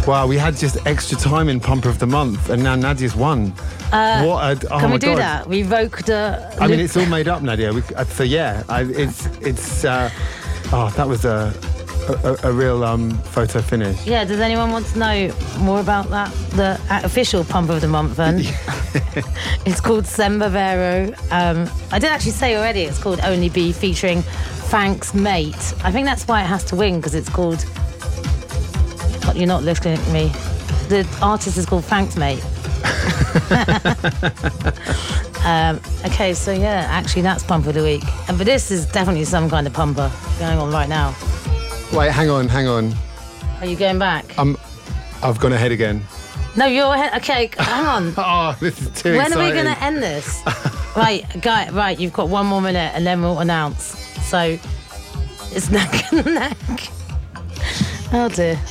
Wow, we had just extra time in Pumper of the Month, and now Nadia's won. Can we do that? We evoked I mean, it's all made up, Nadia. So yeah, that was a real photo finish. Yeah, does anyone want to know more about that? The official Pumper of the Month then? It's called Semba Vero. I did actually say already it's called Only Be, featuring Thanks Mate. I think that's why it has to win, because it's called... You're not listening to me. The artist is called Thanks Mate. Okay, so yeah, actually that's Pumper of the Week. But this is definitely some kind of pumper going on right now. Wait, hang on. Are you going back? I've gone ahead again. No, you're ahead. Okay, hang on. Oh, this is too When exciting. are we going to end this? Right, you've got 1 more minute and then we'll announce. So, it's neck and neck. Oh dear.